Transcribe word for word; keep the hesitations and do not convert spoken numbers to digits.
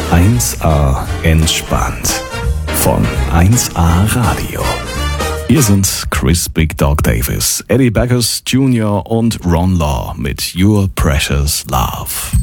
eins A entspannt von eins A Radio. Hier sind Chris Big Dog Davis, Eddie Beckers Junior und Ron Law mit Your Precious Love.